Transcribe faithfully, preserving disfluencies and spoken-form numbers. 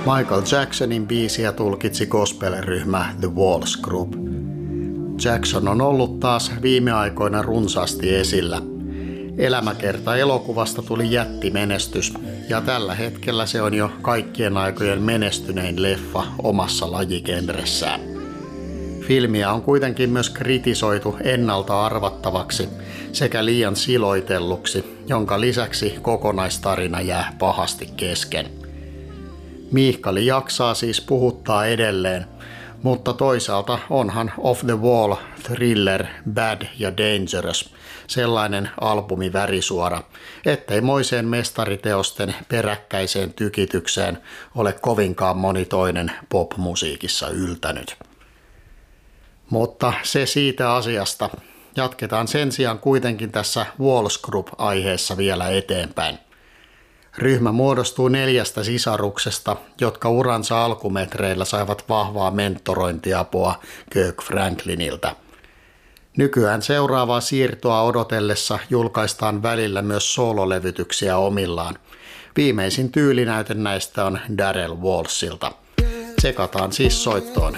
Michael Jacksonin biisiä tulkitsi gospel-ryhmä The Walls Group. Jackson on ollut taas viime aikoina runsaasti esillä. Elämäkerta elokuvasta tuli jättimenestys, ja tällä hetkellä se on jo kaikkien aikojen menestynein leffa omassa lajigenressään. Filmiä on kuitenkin myös kritisoitu ennalta arvattavaksi sekä liian siloitelluksi, jonka lisäksi kokonaistarina jää pahasti kesken. Miihkali jaksaa siis puhuttaa edelleen, mutta toisaalta onhan Off the Wall, Thriller, Bad ja Dangerous sellainen albumi värisuora, ettei moiseen mestariteosten peräkkäiseen tykitykseen ole kovinkaan moni toinen popmusiikissa yltänyt. Mutta se siitä asiasta. Jatketaan sen sijaan kuitenkin tässä Walls Group-aiheessa vielä eteenpäin. Ryhmä muodostuu neljästä sisaruksesta, jotka uransa alkumetreillä saivat vahvaa mentorointiapua Kirk Franklinilta. Nykyään seuraavaa siirtoa odotellessa julkaistaan välillä myös soololevytyksiä omillaan. Viimeisin tyylinäyte näistä on Darrell Walshilta. Tsekataan siis soittoon